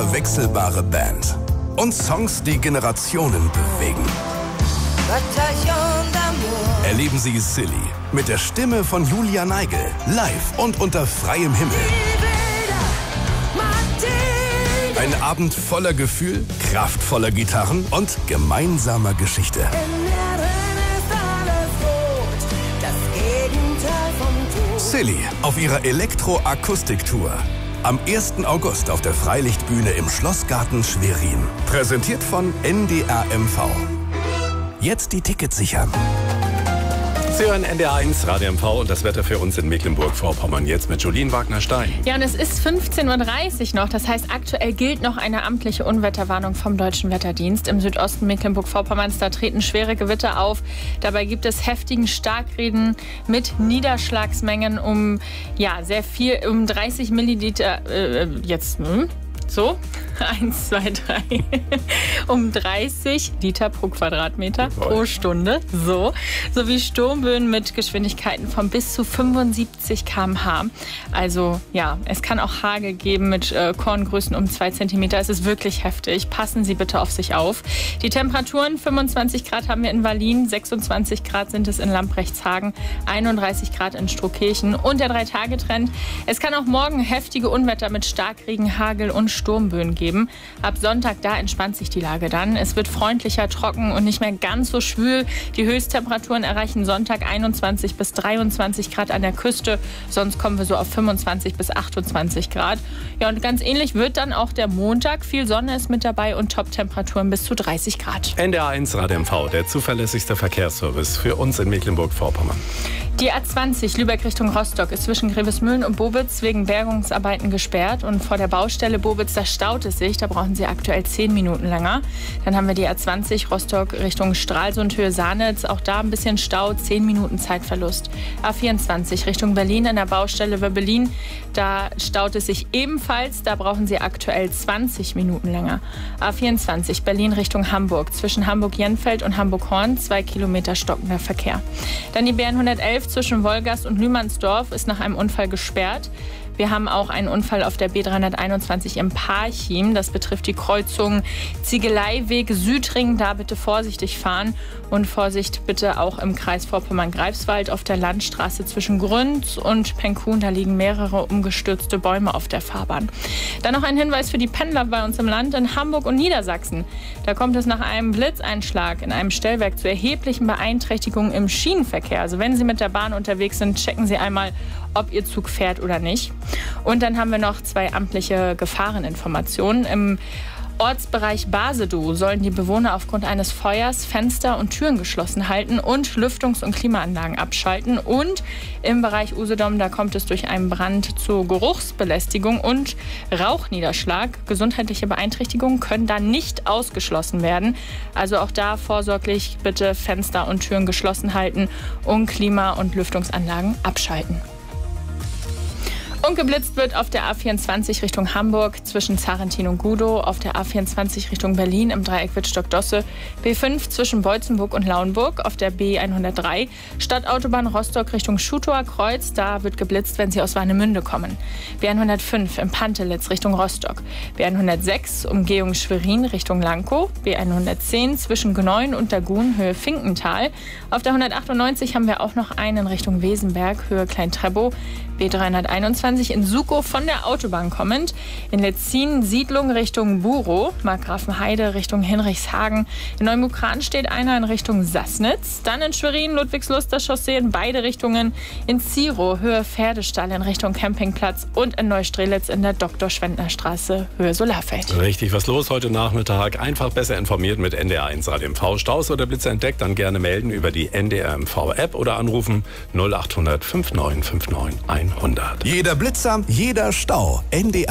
unverwechselbare Band. Und Songs, die Generationen bewegen. Erleben Sie Silly mit der Stimme von Julia Neigel, live und unter freiem Himmel. Ein Abend voller Gefühl, kraftvoller Gitarren und gemeinsamer Geschichte. Silly auf ihrer Elektro-Akustik-Tour. Am 1. August auf der Freilichtbühne im Schlossgarten Schwerin. Präsentiert von NDR MV. Jetzt die Tickets sichern. Sie hören NDR1 Radio MV und das Wetter für uns in Mecklenburg-Vorpommern jetzt mit Jolien Wagner-Stein. Ja, und es ist 15:30 Uhr noch. Das heißt, aktuell gilt noch eine amtliche Unwetterwarnung vom Deutschen Wetterdienst. Im Südosten Mecklenburg-Vorpommerns, da treten schwere Gewitter auf. Dabei gibt es heftigen Starkregen mit Niederschlagsmengen um 30 Milliliter. So, 1, 2, 3, um 30 Liter pro Quadratmeter pro Stunde, sowie Sturmböen mit Geschwindigkeiten von bis zu 75 km/h. Also ja, es kann auch Hagel geben mit Korngrößen um 2 cm. Es ist wirklich heftig. Passen Sie bitte auf sich auf. Die Temperaturen, 25 Grad haben wir in Wallin, 26 Grad sind es in Lamprechthagen, 31 Grad in Strohkirchen und der 3-Tage-Trend. Es kann auch morgen heftige Unwetter mit Starkregen, Hagel und Sturmböen geben. Ab Sonntag, da entspannt sich die Lage dann. Es wird freundlicher, trocken und nicht mehr ganz so schwül. Die Höchsttemperaturen erreichen Sonntag 21 bis 23 Grad an der Küste. Sonst kommen wir so auf 25 bis 28 Grad. Ja, und ganz ähnlich wird dann auch der Montag. Viel Sonne ist mit dabei und Top-Temperaturen bis zu 30 Grad. NDR1 Radio MV, der zuverlässigste Verkehrsservice für uns in Mecklenburg-Vorpommern. Die A20 Lübeck Richtung Rostock ist zwischen Grevesmühlen und Bobitz wegen Bergungsarbeiten gesperrt. Und vor der Baustelle Bobitz, da staut es sich. Da brauchen Sie aktuell 10 Minuten länger. Dann haben wir die A20 Rostock Richtung Stralsund, Höhe Sahnitz. Auch da ein bisschen Stau, 10 Minuten Zeitverlust. A24 Richtung Berlin an der Baustelle Wöbbelin. Da staut es sich ebenfalls. Da brauchen Sie aktuell 20 Minuten länger. A24 Berlin Richtung Hamburg. Zwischen Hamburg-Jenfeld und Hamburg-Horn 2 Kilometer stockender Verkehr. Dann die BN111 zwischen Wolgast und Lühmannsdorf ist nach einem Unfall gesperrt. Wir haben auch einen Unfall auf der B321 im Parchim. Das betrifft die Kreuzung Ziegeleiweg Südring. Da bitte vorsichtig fahren. Und Vorsicht bitte auch im Kreis Vorpommern-Greifswald auf der Landstraße zwischen Grünz und Penkun. Da liegen mehrere umgestürzte Bäume auf der Fahrbahn. Dann noch ein Hinweis für die Pendler bei uns im Land in Hamburg und Niedersachsen. Da kommt es nach einem Blitzeinschlag in einem Stellwerk zu erheblichen Beeinträchtigungen im Schienenverkehr. Also wenn Sie mit der Bahn unterwegs sind, checken Sie einmal, ob Ihr Zug fährt oder nicht. Und dann haben wir noch 2 amtliche Gefahreninformationen. Im Ortsbereich Basedow sollen die Bewohner aufgrund eines Feuers Fenster und Türen geschlossen halten und Lüftungs- und Klimaanlagen abschalten. Und im Bereich Usedom, da kommt es durch einen Brand zu Geruchsbelästigung und Rauchniederschlag. Gesundheitliche Beeinträchtigungen können da nicht ausgeschlossen werden. Also auch da vorsorglich bitte Fenster und Türen geschlossen halten und Klima- und Lüftungsanlagen abschalten. Und geblitzt wird auf der A24 Richtung Hamburg zwischen Zarentin und Gudow, auf der A24 Richtung Berlin im Dreieck Wittstock-Dosse, B5 zwischen Beutzenburg und Lauenburg, auf der B103 Stadtautobahn Rostock Richtung Schutower Kreuz, da wird geblitzt, wenn Sie aus Warnemünde kommen. B105 im Pantelitz Richtung Rostock, B106 Umgehung Schwerin Richtung Lankow, B110 zwischen Gneuen und Dagun Höhe Finkental. Auf der 198 haben wir auch noch einen Richtung Wesenberg Höhe Klein-Trebow, B321 in Sukow von der Autobahn kommend, in Letzin Siedlung Richtung Burow, Markgrafenheide Richtung Hinrichshagen, in Neumukran steht einer in Richtung Sassnitz, dann in Schwerin Ludwigsluster Chaussee in beide Richtungen, in Zirow Höhe Pferdestall in Richtung Campingplatz und in Neustrelitz in der Dr.-Schwendner-Straße Höhe Solarfeld. Richtig was los heute Nachmittag. Einfach besser informiert mit NDR1 Radio MV. Staus oder Blitze entdeckt, dann gerne melden über die NDR MV App oder anrufen 0800 5959 100. Jeder Blitzer, jeder Stau. NDR